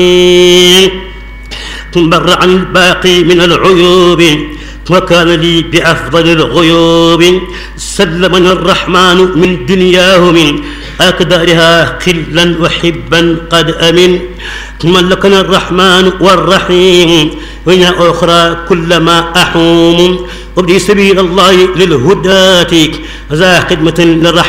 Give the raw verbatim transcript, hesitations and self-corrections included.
تبرع عن الباقي من العيوب وكان لي بأفضل الغيوب. سلمنا الرحمن من دنياه من أقدارها قلا وحبا قد أمن. ملكنا الرحمن والرحيم وإن أخرى كلما أحوم. وابدي سبيل الله للهداة ذا خدمة للرحمن